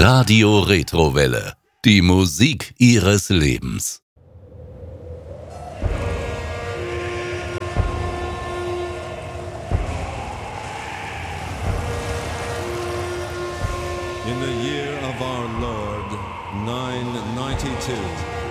Radio Retrowelle. Die Musik ihres Lebens. In the year of our Lord, 992,